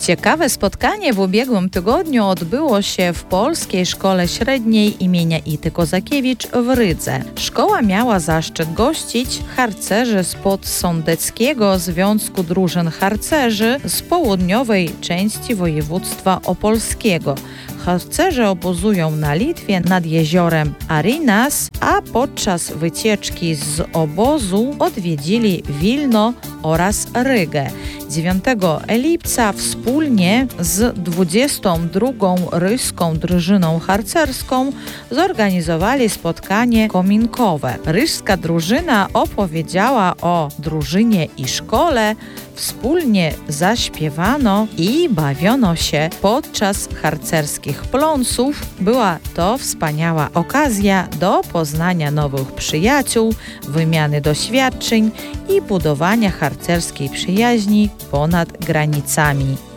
Ciekawe spotkanie w ubiegłym tygodniu odbyło się w Polskiej Szkole Średniej imienia Ity Kozakiewicz w Rydze. Szkoła miała zaszczyt gościć harcerzy spod Sądeckiego Związku Drużyn Harcerzy z południowej części województwa opolskiego. Harcerze obozują na Litwie nad jeziorem Arinas, a podczas wycieczki z obozu odwiedzili Wilno oraz Rygę. 9 lipca wspólnie z 22. Ryską Drużyną Harcerską zorganizowali spotkanie kominkowe. Ryska drużyna opowiedziała o drużynie i szkole, wspólnie zaśpiewano i bawiono się podczas harcerskich pląsów. Była to wspaniała okazja do poznania nowych przyjaciół, wymiany doświadczeń i budowania harcerskiej przyjaźni ponad granicami.